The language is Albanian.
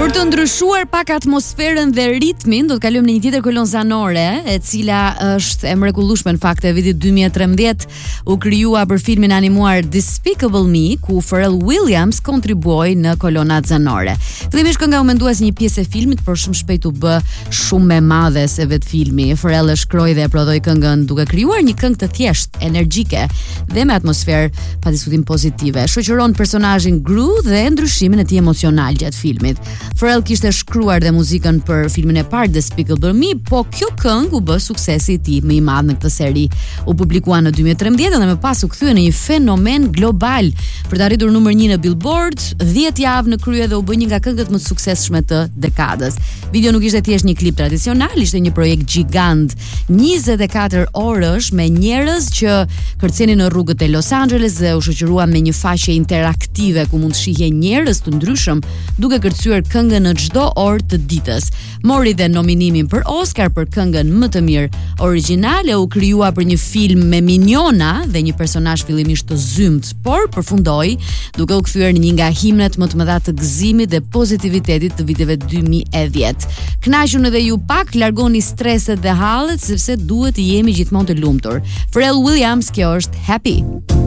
Për të ndryshuar pak atmosferën dhe ritmin, do të kalojmë në një tjetër kolon zanore, e cila është e mrekullueshme në fakt, e vitit 2013 u krijua për filmin animuar Despicable Me, ku Pharrell Williams kontribuoi në kolonat zanore. Fillimisht kënga u mendua si një pjesë e filmit, por shumë shpejt u bë shumë më e madhe se vetë filmi. Pharrell e shkroi dhe e prodhoi këngën duke krijuar një këngë të thjeshtë, energjike dhe me atmosferë padiskutim pozitive. Shoqëron personazhin Gru dhe ndryshimin e tij emocional gjatë filmit. Pharrell kishte shkruar dhe muzikën për filmin e parë Despicable Me, po kjo këngë u bë suksesi i tij më i madh në këtë seri. U publikua në 2013 dhe më pas u kthye në një fenomen global për të arritur numër 1 në Billboard 10 javë në krye dhe u bë një nga këngët më të suksesshme të dekadës. Video nuk ishte thjesht një klip tradicional, ishte një projekt gjigant, 24 orësh me njerëz që kërcenin në rrugët e Los Angeles dhe u shoqëruan me një faqe interaktive ku mund të shihje njerëz të ndryshëm duke kërcyer këngën në çdo orë të ditës. Mori dhe nominimin për Oscar për këngën më të mirë origjinale, u krijua për një film me miliona dhe një personazh fillimisht të zymt, por përfundoi duke u kthyer në një nga himnet më të mëdha të gëzimit dhe pozitivitetit të viteve 2010. Kënaquni edhe ju pak, largoni streset dhe hallet sepse duhet të jemi gjithmonë të lumtur. Pharrell Williams, kjo është Happy.